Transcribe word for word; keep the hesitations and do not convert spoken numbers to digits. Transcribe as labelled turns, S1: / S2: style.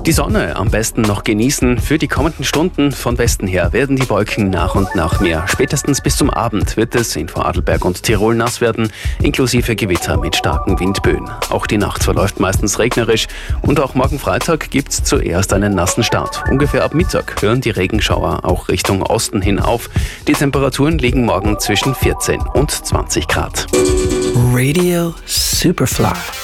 S1: Die Sonne am besten noch genießen. Für die kommenden Stunden von Westen her werden die Wolken nach und nach mehr. Spätestens bis zum Abend wird es in Vorarlberg und Tirol nass werden, inklusive Gewitter mit starken Windböen. Auch die Nacht verläuft meistens regnerisch und auch morgen Freitag gibt's zuerst einen nassen Start. Ungefähr ab Mittag hören die Regenschauer auch Richtung Osten hin auf. Die Temperaturen liegen morgen zwischen vierzehn und zwanzig Grad.
S2: Radio Superfly.